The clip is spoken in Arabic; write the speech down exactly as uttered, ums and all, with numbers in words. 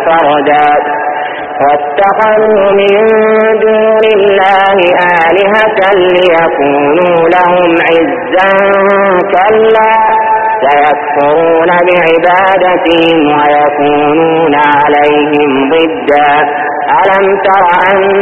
فردا واتخذوا من دون الله آلهة ليكونوا لهم عزا كلا سيكفرون بعبادتهم ويكونون عليهم ضدا ألم تر أن